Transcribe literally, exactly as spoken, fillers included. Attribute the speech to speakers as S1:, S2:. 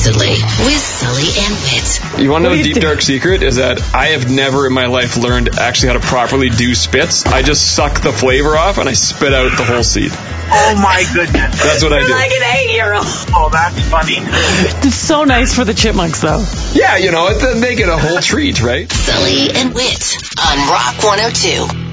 S1: Unfilteredly with Sully and Whit.
S2: You want to know a deep, dark secret? Is that I have never in my life learned actually how to properly do spits. I just suck the flavor off and I spit out the whole seed.
S3: Oh my goodness.
S2: That's what I do.
S1: Like an eight-year-old.
S3: Oh, that's funny.
S4: It's so nice for the chipmunks, though.
S2: Yeah, you know, they get a whole treat, right?
S1: Sully and Whit on Rock one oh two.